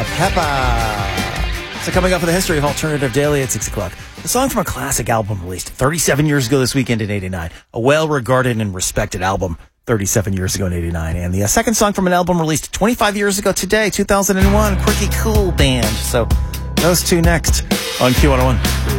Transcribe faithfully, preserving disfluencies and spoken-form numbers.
Peppa. So coming up for the history of Alternative Daily at six o'clock. A song from a classic album released thirty-seven years ago this weekend in eighty-nine. A well-regarded and respected album thirty-seven years ago in eighty-nine. And the uh, second song from an album released twenty-five years ago today, two thousand one, Quirky Cool Band. So those two next on Q one oh one.